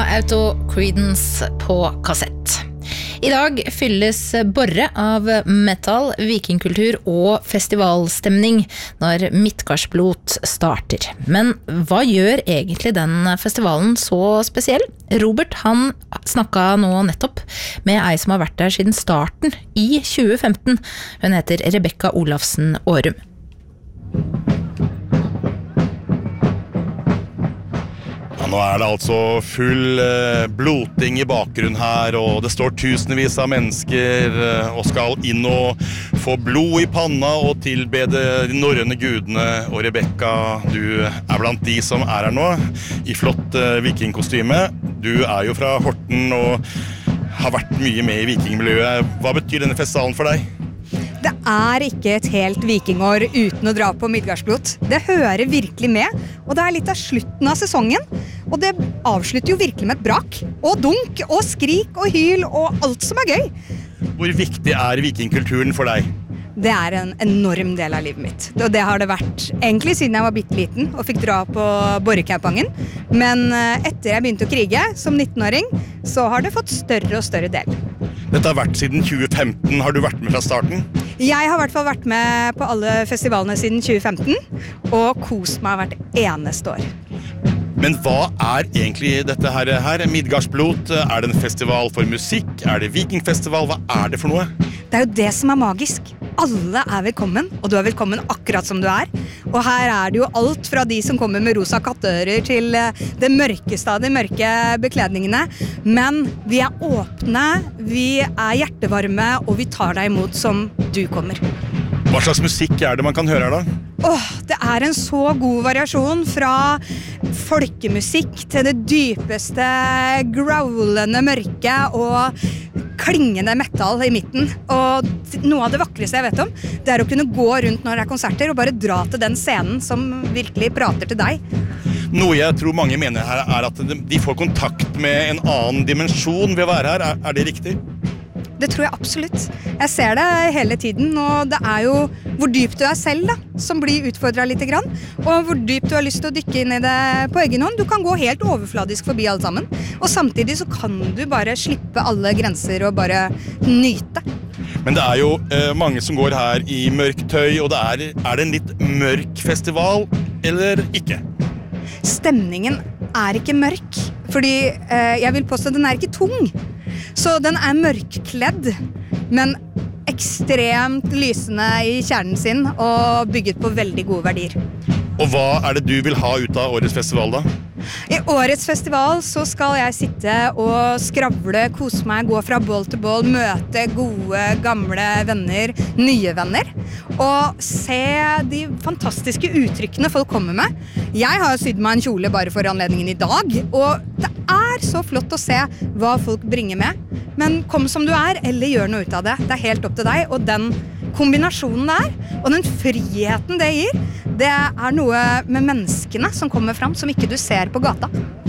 Auto, Creedence på kassett. I dag fylles Borre av metal, vikingkultur og festivalstemning når Midgardsblot starter. Men hva gjør egentlig den festivalen så spesiell? Robert, han snakket nå nettopp med ei som har vært der siden starten i 2015. Hun heter Rebecca Olafsen Årum. Nå det altså full bloting i bakgrunnen her, og det står tusenvis av mennesker og skal inn og få blod i panna og tilbede de norrøne gudene. Og Rebecca, du blant de som her nå, i flott vikingkostyme. Du jo fra Horten og har vært mye med i vikingmiljøet. Hva betyr denne festivalen for deg? Det ikke et helt vikingår uten å dra på Midgardsblot. Det hører virkelig med, og det litt av slutten av sesongen. Og det avslutter jo virkelig med et brak, og dunk, og skrik, og hyl, og alt som gøy. Hvor viktig vikingkulturen for deg? Det en enorm del av livet mitt. Og det har det vært egentlig siden jeg var bitteliten og fikk dra på Borrekaupangen. Men etter jeg begynte å krige som 19-åring, så har det fått større og større del. Dette har vært siden 2015. Har du vært med fra starten? Jeg har I hvert fall vært med på alle festivalene siden 2015, og kost meg hvert eneste år. Men hva egentlig dette her? Midgardsblot, det en festival for musikk? Det vikingfestival? Hva det for noe? Det jo det som magisk. Alle velkommen, og du velkommen akkurat som du Og her det jo alt fra de som kommer med rosa kattører til det mørkeste av de mørke bekledningene. Men vi åpne, vi hjertevarme, og vi tar deg imot som du kommer. Hva slags musikk det man kan høre her da? Det en så god variasjon fra folkemusikk til det dypeste growlende mørke og klingende metal I midten. Og noe av det vakreste jeg vet om, det å kunne gå rundt når det konserter og bare dra til den scenen som virkelig prater til deg. Noe jeg tror mange mener her at de får kontakt med en annen dimensjon ved å være her. Det riktig? Det tror jeg absolutt. Jeg ser det hele tiden, og det jo hvor dypt du selv da, som blir utfordret litt grann, og hvor dypt du har lyst til å dykke inn I det på egen hånd. Du kan gå helt overfladisk forbi alle sammen, og samtidig så kan du bare slippe alle grenser og bare nyte. Men det jo mange som går her I mørktøy, og det det en litt mørk festival, eller ikke? Stemningen ikke mørk, fordi jeg vil påstå at den ikke tung. Så den mørkkledd, men ekstremt lysende I kjernen sin og bygget på veldig gode verdier. Og hva det du vil ha ut av årets festival da? I årets festival så skal jeg sitte og skravle, kose meg, gå fra bål til bål, møte gode, gamle venner, nye venner, og se de fantastiske uttrykkene folk kommer med. Jeg har sydd meg en kjole bare for anledningen I dag, og det så flott å se hva folk bringer med. Men kom som du eller gjør noe ut av det. Det helt opp til deg, og den kombinasjonen der, og den friheten det gir, det noe med menneskene som kommer fram, som ikke du ser på gata.